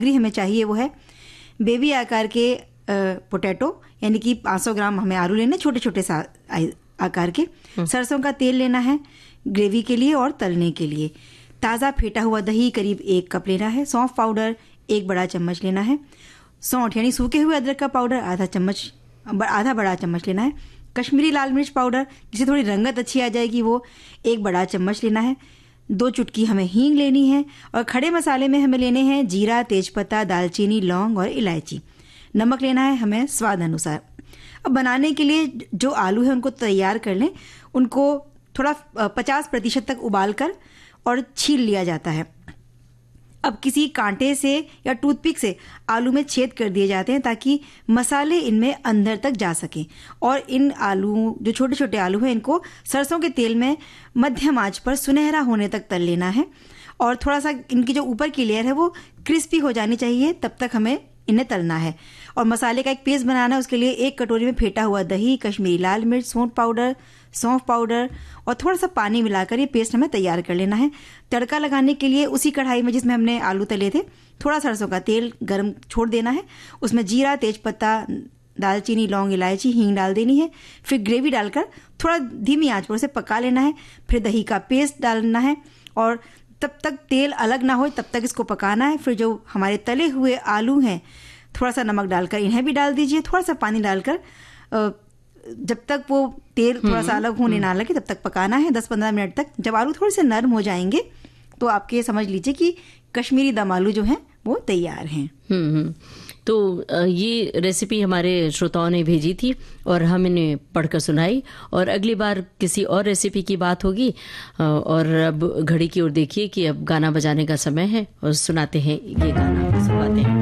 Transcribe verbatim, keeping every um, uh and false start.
सामग्री हमें चाहिए वो है बेबी आकार के पोटैटो, यानी कि पाँच सौ ग्राम हमें आलू लेने छोटे छोटे सा आकार के। सरसों का तेल लेना है ग्रेवी के लिए और तलने के लिए। ताज़ा फेटा हुआ दही करीब एक कप लेना है। सौंफ पाउडर एक बड़ा चम्मच लेना है। सौंठ यानी सूखे हुए अदरक का पाउडर आधा चम्मच आधा बड़ा चम्मच लेना है। कश्मीरी लाल मिर्च पाउडर जिसे थोड़ी रंगत अच्छी आ जाएगी वो एक बड़ा चम्मच लेना है। दो चुटकी हमें हींग लेनी है। और खड़े मसाले में हमें लेने हैं जीरा, तेजपत्ता, दालचीनी, लौंग और इलायची। नमक लेना है हमें स्वाद अनुसार। अब बनाने के लिए जो आलू है उनको तैयार कर लें। उनको थोड़ा पचास प्रतिशत तक उबाल कर और छील लिया जाता है। अब किसी कांटे से या टूथपिक से आलू में छेद कर दिए जाते हैं ताकि मसाले इनमें अंदर तक जा सकें। और इन आलू जो छोटे छोटे आलू हैं इनको सरसों के तेल में मध्यम आंच पर सुनहरा होने तक तल लेना है। और थोड़ा सा इनकी जो ऊपर की लेयर है वो क्रिस्पी हो जानी चाहिए, तब तक हमें इन्हें तलना है। और मसाले का एक पेस्ट बनाना है। उसके लिए एक कटोरी में फेटा हुआ दही, कश्मीरी लाल मिर्च, सौंठ पाउडर, सौंफ पाउडर और थोड़ा सा पानी मिलाकर ये पेस्ट हमें तैयार कर लेना है। तड़का लगाने के लिए उसी कढ़ाई में जिसमें हमने आलू तले थे थोड़ा सरसों का तेल गर्म छोड़ देना है। उसमें जीरा, तेजपत्ता, दालचीनी, लौंग, इलायची, हींग डाल देनी है। फिर ग्रेवी डालकर थोड़ा धीमी आंच पर उसे पका लेना है। फिर दही का पेस्ट डालना है और तब तक तेल अलग ना हो तब तक इसको पकाना है। फिर जो हमारे तले हुए आलू हैं थोड़ा सा नमक डालकर इन्हें भी डाल दीजिए। थोड़ा सा पानी डालकर जब तक वो तेल थोड़ा सा अलग होने ना लगे तब तक पकाना है दस पंद्रह मिनट तक। जब आलू थोड़े से नरम हो जाएंगे तो आप ये समझ लीजिए कि कश्मीरी दम आलू जो हैं वो तैयार हैं। हम्म तो ये रेसिपी हमारे श्रोताओं ने भेजी थी और हम इन्हें पढ़कर सुनाई। और अगली बार किसी और रेसिपी की बात होगी। और अब घड़ी की ओर देखिए कि अब गाना बजाने का समय है और सुनाते हैं ये गाना सुनाते हैं।